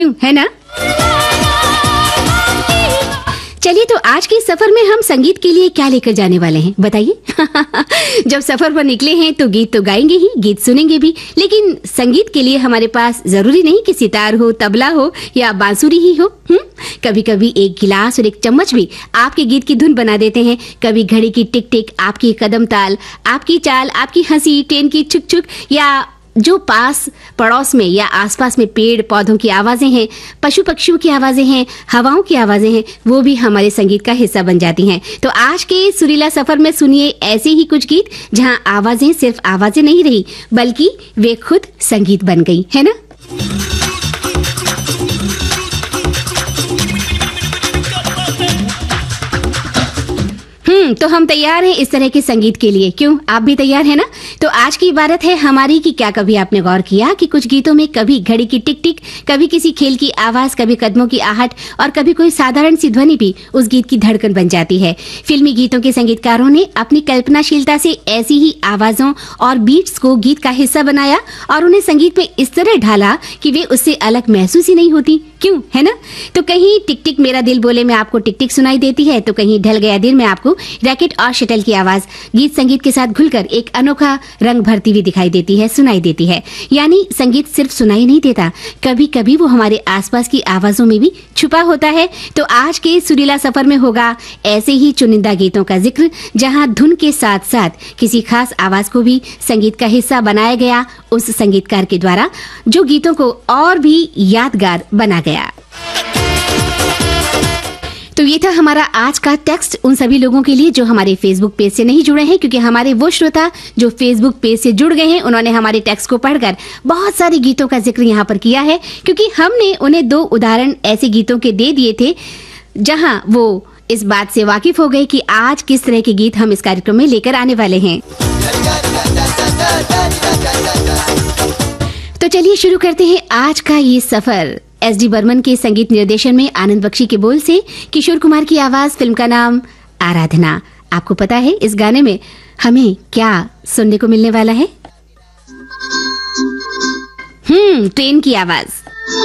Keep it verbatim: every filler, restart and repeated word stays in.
है ना। चलिए तो आज के सफर में हम संगीत के लिए क्या लेकर जाने वाले हैं बताइए। जब सफर पर निकले हैं तो गीत तो गाएंगे ही, गीत सुनेंगे भी, लेकिन संगीत के लिए हमारे पास जरूरी नहीं कि सितार हो, तबला हो या बांसुरी ही हो। हुँ? कभी कभी एक गिलास और एक चम्मच भी आपके गीत की धुन बना देते हैं। कभी घड़ी की टिक टिक, आपकी कदम ताल, आपकी चाल, आपकी हंसी, ट्रेन की छुक छुक, या जो पास पड़ोस में या आसपास में पेड़ पौधों की आवाजें हैं, पशु पक्षियों की आवाजें हैं, हवाओं की आवाजें हैं, वो भी हमारे संगीत का हिस्सा बन जाती हैं। तो आज के सुरीला सफर में सुनिए ऐसे ही कुछ गीत जहां आवाजें सिर्फ आवाजें नहीं रही, बल्कि वे खुद संगीत बन गई, है ना। हम्म तो हम तैयार हैं इस तरह के संगीत के लिए। क्यों, आप भी तैयार हैं ना। तो आज की इबारत है हमारी कि क्या कभी आपने गौर किया कि कुछ गीतों में कभी घड़ी की टिक टिक, कभी किसी खेल की आवाज, कभी कदमों की आहट और कभी कोई साधारण सी ध्वनि भी उस गीत की धड़कन बन जाती है। फिल्मी गीतों के संगीतकारों ने अपनी कल्पनाशीलता से ऐसी ही आवाजों और बीट्स को गीत का हिस्सा बनाया और उन्हें संगीत में इस तरह ढाला कि वे उससे अलग महसूस ही नहीं होती। क्यों, है ना। तो कहीं टिक टिक मेरा दिल बोले में आपको टिक टिक सुनाई देती है, तो कहीं ढल गया दिन में आपको रैकेट और शटल की आवाज गीत संगीत के साथ घुलकर एक अनोखा रंग भरती हुई दिखाई देती है, सुनाई देती है। यानी संगीत सिर्फ सुनाई नहीं देता, कभी कभी वो हमारे आसपास की आवाजों में भी छुपा होता है। तो आज के सुरीला सफर में होगा ऐसे ही चुनिंदा गीतों का जिक्र, जहां धुन के साथ साथ किसी खास आवाज को भी संगीत का हिस्सा बनाया गया उस संगीतकार के द्वारा, जो गीतों को और भी यादगार बना गया। तो ये था हमारा आज का टेक्स्ट उन सभी लोगों के लिए जो हमारे फेसबुक पेज से नहीं जुड़े हैं, क्योंकि हमारे वो श्रोता जो फेसबुक पेज से जुड़ गए हैं उन्होंने हमारे टेक्स्ट को पढ़कर बहुत सारे गीतों का जिक्र यहाँ पर किया है, क्योंकि हमने उन्हें दो उदाहरण ऐसे गीतों के दे दिए थे जहां वो इस बात से वाकिफ हो गए कि आज किस तरह के गीत हम इस कार्यक्रम में लेकर आने वाले हैं। तो चलिए शुरू करते हैं आज का ये सफर एस डी बर्मन के संगीत निर्देशन में आनंद बख्शी के बोल से, किशोर कुमार की आवाज, फिल्म का नाम आराधना। आपको पता है इस गाने में हमें क्या सुनने को मिलने वाला है? हम्म ट्रेन की आवाज।